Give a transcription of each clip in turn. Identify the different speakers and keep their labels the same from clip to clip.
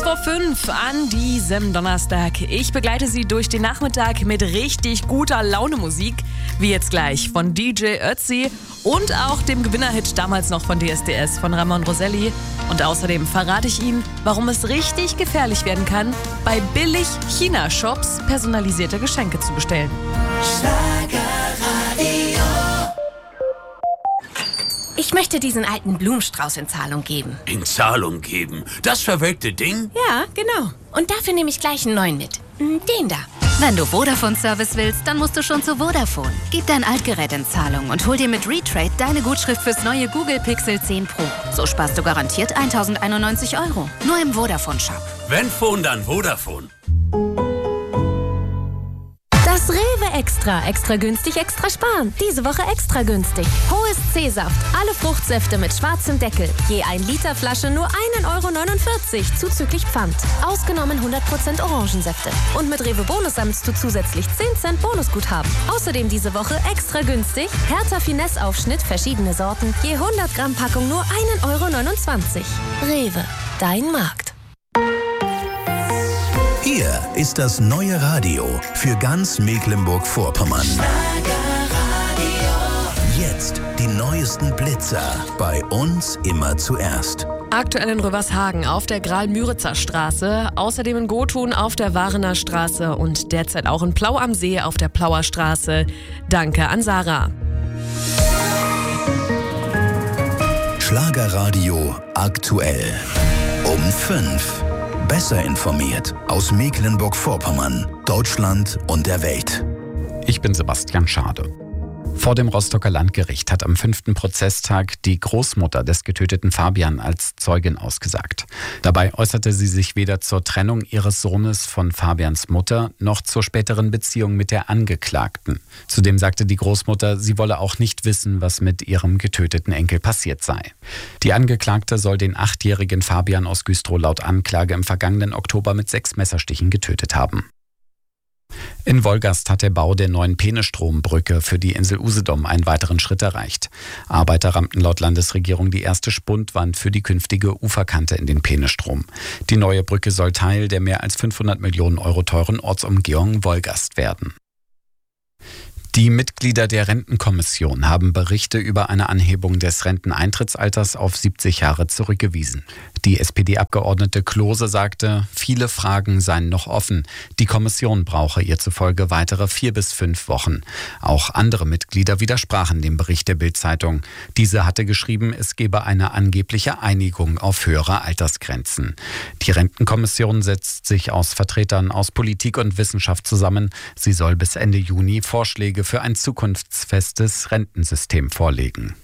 Speaker 1: 5:06 an diesem Donnerstag. Ich begleite Sie durch den Nachmittag mit richtig guter Laune-Musik, wie jetzt gleich von DJ Ötzi und auch dem Gewinnerhit damals noch von DSDS von Ramon Roselli. Und außerdem verrate ich Ihnen, warum es richtig gefährlich werden kann, bei Billig-China-Shops personalisierte Geschenke zu bestellen.
Speaker 2: Ich möchte diesen alten Blumenstrauß in Zahlung geben.
Speaker 3: In Zahlung geben? Das verwelkte Ding?
Speaker 2: Ja, genau. Und dafür nehme ich gleich einen neuen mit. Den da.
Speaker 4: Wenn du Vodafone-Service willst, dann musst du schon zu Vodafone. Gib dein Altgerät in Zahlung und hol dir mit Retrade deine Gutschrift fürs neue Google Pixel 10 Pro. So sparst du garantiert 1.091 €. Nur im Vodafone-Shop.
Speaker 3: Wenn Phone, dann Vodafone.
Speaker 5: Das Rewe Extra. Extra günstig, extra sparen. Diese Woche extra günstig. Hohes C-Saft. Alle Fruchtsäfte mit schwarzem Deckel. Je 1 Liter Flasche nur 1,49 € zuzüglich Pfand. Ausgenommen 100% Orangensäfte. Und mit Rewe Bonus sammelst du zusätzlich 10 Cent Bonusguthaben. Außerdem diese Woche extra günstig. Hertha Finesse Aufschnitt, verschiedene Sorten. Je 100 Gramm Packung nur 1,29 €. Rewe. Dein Markt.
Speaker 6: Hier ist das neue Radio für ganz Mecklenburg-Vorpommern. Jetzt die neuesten Blitzer. Bei uns immer zuerst.
Speaker 1: Aktuell in Rövershagen auf der Graal-Müritzer Straße, außerdem in Gotun auf der Warener Straße und derzeit auch in Plau am See auf der Plauer Straße. Danke an Sarah.
Speaker 6: Schlagerradio aktuell. Um 5. Besser informiert aus Mecklenburg-Vorpommern, Deutschland und der Welt.
Speaker 7: Ich bin Sebastian Schade. Vor dem Rostocker Landgericht hat am 5. Prozesstag die Großmutter des getöteten Fabian als Zeugin ausgesagt. Dabei äußerte sie sich weder zur Trennung ihres Sohnes von Fabians Mutter noch zur späteren Beziehung mit der Angeklagten. Zudem sagte die Großmutter, sie wolle auch nicht wissen, was mit ihrem getöteten Enkel passiert sei. Die Angeklagte soll den 8-jährigen Fabian aus Güstrow laut Anklage im vergangenen Oktober mit 6 Messerstichen getötet haben. In Wolgast hat der Bau der neuen Peenestrombrücke für die Insel Usedom einen weiteren Schritt erreicht. Arbeiter rammten laut Landesregierung die erste Spundwand für die künftige Uferkante in den Peenestrom. Die neue Brücke soll Teil der mehr als 500 Millionen € teuren Ortsumgehung Wolgast werden. Die Mitglieder der Rentenkommission haben Berichte über eine Anhebung des Renteneintrittsalters auf 70 Jahre zurückgewiesen. Die SPD-Abgeordnete Klose sagte, viele Fragen seien noch offen. Die Kommission brauche ihr zufolge weitere 4 bis 5 Wochen. Auch andere Mitglieder widersprachen dem Bericht der Bild-Zeitung. Diese hatte geschrieben, es gebe eine angebliche Einigung auf höhere Altersgrenzen. Die Rentenkommission setzt sich aus Vertretern aus Politik und Wissenschaft zusammen. Sie soll bis Ende Juni Vorschläge für ein zukunftsfestes Rentensystem vorlegen.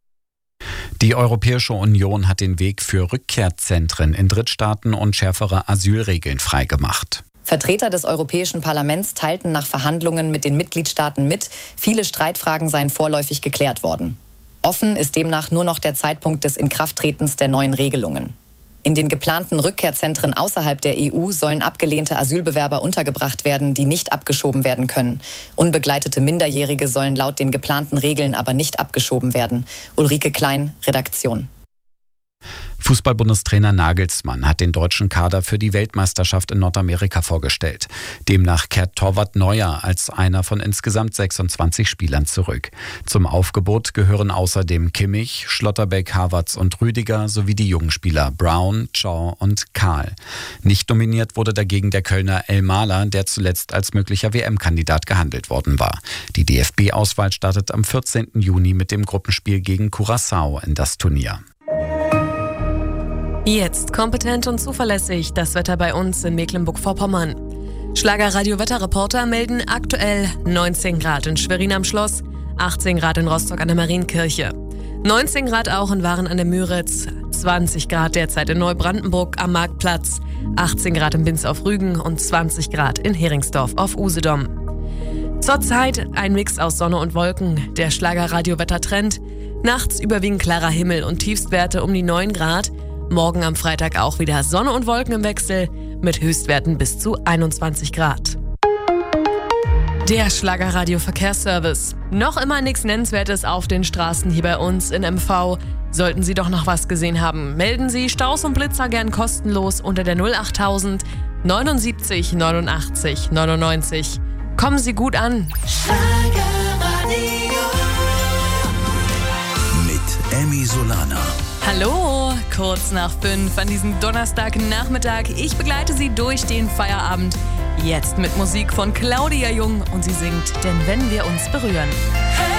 Speaker 7: Die Europäische Union hat den Weg für Rückkehrzentren in Drittstaaten und schärfere Asylregeln freigemacht.
Speaker 8: Vertreter des Europäischen Parlaments teilten nach Verhandlungen mit den Mitgliedstaaten mit, viele Streitfragen seien vorläufig geklärt worden. Offen ist demnach nur noch der Zeitpunkt des Inkrafttretens der neuen Regelungen. In den geplanten Rückkehrzentren außerhalb der EU sollen abgelehnte Asylbewerber untergebracht werden, die nicht abgeschoben werden können. Unbegleitete Minderjährige sollen laut den geplanten Regeln aber nicht abgeschoben werden. Ulrike Klein, Redaktion.
Speaker 7: Fußball-Bundestrainer Nagelsmann hat den deutschen Kader für die Weltmeisterschaft in Nordamerika vorgestellt. Demnach kehrt Torwart Neuer als einer von insgesamt 26 Spielern zurück. Zum Aufgebot gehören außerdem Kimmich, Schlotterbeck, Havertz und Rüdiger sowie die jungen Spieler Brown, Shaw und Karl. Nicht nominiert wurde dagegen der Kölner El Maler, der zuletzt als möglicher WM-Kandidat gehandelt worden war. Die DFB-Auswahl startet am 14. Juni mit dem Gruppenspiel gegen Curaçao in das Turnier.
Speaker 1: Jetzt kompetent und zuverlässig das Wetter bei uns in Mecklenburg-Vorpommern. Schlager-Radio-Wetterreporter melden aktuell 19 Grad in Schwerin am Schloss, 18 Grad in Rostock an der Marienkirche, 19 Grad auch in Waren an der Müritz, 20 Grad derzeit in Neubrandenburg am Marktplatz, 18 Grad in Binz auf Rügen und 20 Grad in Heringsdorf auf Usedom. Zurzeit ein Mix aus Sonne und Wolken, der Schlager-Radio-Wettertrend. Nachts überwiegend klarer Himmel und Tiefstwerte um die 9 Grad. Morgen am Freitag auch wieder Sonne und Wolken im Wechsel mit Höchstwerten bis zu 21 Grad. Der Schlagerradio Verkehrsservice. Noch immer nichts Nennenswertes auf den Straßen hier bei uns in MV. Sollten Sie doch noch was gesehen haben, melden Sie Staus und Blitzer gern kostenlos unter der 08000 79 89 99. Kommen Sie gut an.
Speaker 6: Mit Emmy Solana.
Speaker 1: Hallo, kurz nach 5 an diesem Donnerstagnachmittag. Ich begleite Sie durch den Feierabend. Jetzt mit Musik von Claudia Jung und sie singt "Denn wenn wir uns berühren".